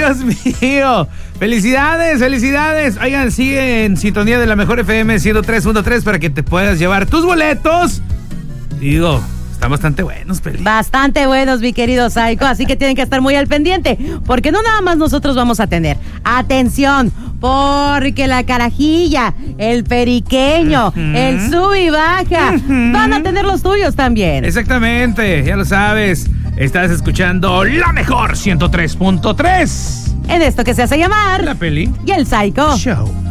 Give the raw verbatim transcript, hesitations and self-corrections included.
Dios mío! ¡Felicidades, felicidades! Oigan, sigue en sintonía de la Mejor F M ciento tres punto tres para que te puedas llevar tus boletos. Digo, están bastante buenos, Peli. Bastante buenos, mi querido Psycho, así que tienen que estar muy al pendiente, porque no nada más nosotros vamos a tener. Atención, porque la carajilla, el periqueño, uh-huh. el sub y baja, uh-huh. van a tener los tuyos también. Exactamente, ya lo sabes. Estás escuchando La Mejor ciento tres punto tres. En esto que se hace llamar La Peli y el Psycho Show.